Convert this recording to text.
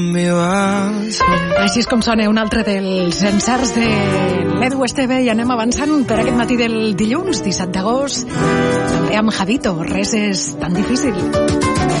Així és com sona un altre dels encerts de l'Edu Esteve i anem avançant per aquest matí del dilluns, 17 d'agost, també amb Javito, res és tan difícil.